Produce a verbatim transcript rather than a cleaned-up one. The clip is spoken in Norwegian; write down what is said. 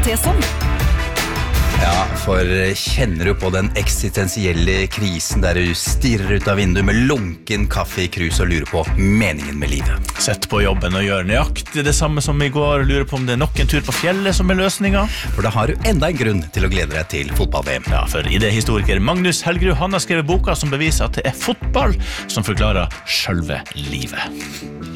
se sånn. Ja, for kjenner du på den eksistensielle krisen der du stirrer ut av vinduet med lunken kaffe i krus og lurer på meningen med livet? Sett på jobben og gjør nøyaktig det samme som i går, lurer på om det er nok en tur på fjellet som er løsningen. For da har du enda en grunn til å glede deg til fotball-V M. Ja, for idéhistoriker Magnus Helgerud, han har skrevet boka som beviser at det er fotball som forklarer selve livet.